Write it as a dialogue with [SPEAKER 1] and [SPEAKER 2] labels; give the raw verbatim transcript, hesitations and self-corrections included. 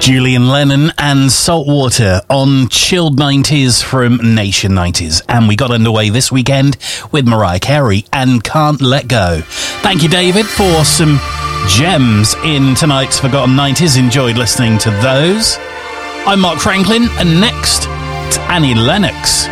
[SPEAKER 1] Julian Lennon and Saltwater on Chilled nineties from Nation nineties. And we got underway this weekend with Mariah Carey and Can't Let Go. Thank you, David, for some gems in tonight's Forgotten nineties. Enjoyed listening to those. I'm Mark Franklin, and next, it's Annie Lennox.